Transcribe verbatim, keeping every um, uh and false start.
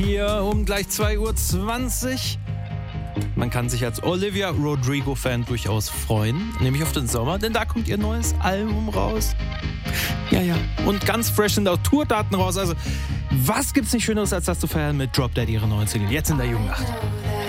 Hier um gleich zwei Uhr zwanzig. Man kann sich als Olivia Rodrigo-Fan durchaus freuen, nämlich auf den Sommer, denn da kommt ihr neues Album raus. Ja, ja. Und ganz fresh sind auch Tourdaten raus. Also, was gibt's nicht Schöneres, als das zu feiern mit Drop Dead, ihre neuen Single? Jetzt in der Jugendnacht.